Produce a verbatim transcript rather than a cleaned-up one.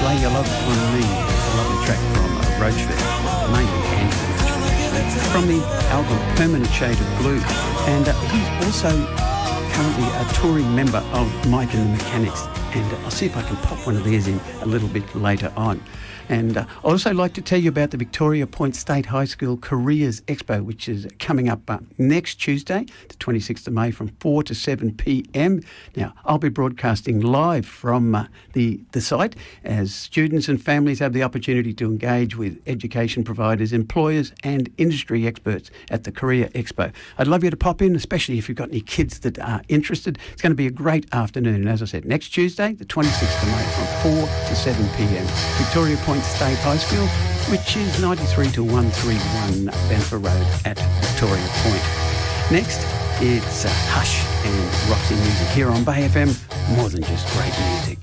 Lay Your Love on Me. It's a lovely track from uh, Roachford, mainly Andrew Roachford, actually, from the album Permanent Shade of Blue. And uh, he's also currently a touring member of Mike and the Mechanics. And uh, I'll see if I can pop one of theirs in a little bit later on. And uh, I'd also like to tell you about the Victoria Point State High School Careers Expo, which is coming up uh, next Tuesday, the twenty-sixth of May, from four to seven p.m. Now, I'll be broadcasting live from uh, the, the site as students and families have the opportunity to engage with education providers, employers and industry experts at the Career Expo. I'd love you to pop in, especially if you've got any kids that are interested. It's going to be a great afternoon. And as I said, next Tuesday, the twenty-sixth of May, from four to seven p.m. Victoria Point State High School, which is ninety-three to one thirty-one Benfer Road at Victoria Point. Next, it's uh, Hush and Roxy Music here on Bay F M. More than just great music.